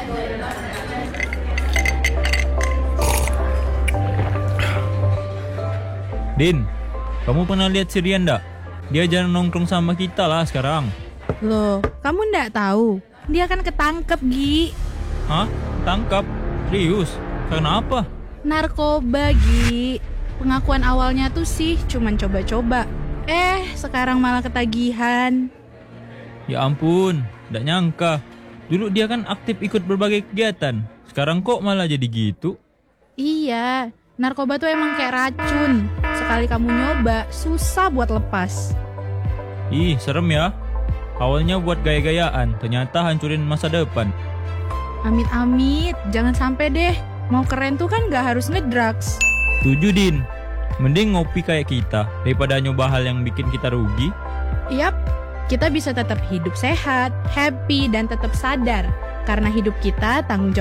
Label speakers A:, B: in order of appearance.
A: Din, kamu pernah lihat si Rian nggak? Dia jarang nongkrong sama kita lah sekarang.
B: Loh, kamu ndak tahu? Dia kan ketangkep, Gi.
A: Hah? Tangkap? Serius? Kenapa?
B: Narkoba, Gi. Pengakuan awalnya tuh sih cuman coba-coba. Sekarang malah ketagihan.
A: Ya ampun, nggak nyangka. Dulu dia kan aktif ikut berbagai kegiatan. Sekarang kok malah jadi gitu?
B: Iya, narkoba tuh emang kayak racun. Sekali kamu nyoba, susah buat lepas.
A: Ih, serem ya. Awalnya buat gaya-gayaan, ternyata hancurin masa depan.
B: Amit-amit, jangan sampai deh. Mau keren tuh kan gak harus ngedrugs.
A: Setuju, Din. Mending ngopi kayak kita daripada nyoba hal yang bikin kita rugi.
B: Yap, kita bisa tetap hidup sehat, happy, dan tetap sadar. Karena hidup kita tanggung jawab